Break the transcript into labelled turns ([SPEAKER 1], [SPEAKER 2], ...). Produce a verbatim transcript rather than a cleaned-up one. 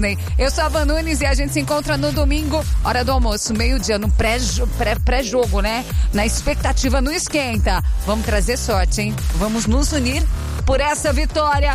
[SPEAKER 1] Eu sou a Van Nunes e a gente se encontra no domingo, hora do almoço, meio-dia, no pré-jogo, pré, pré-jogo, né? Na expectativa, no esquenta. Vamos trazer sorte, hein? Vamos nos unir por essa vitória.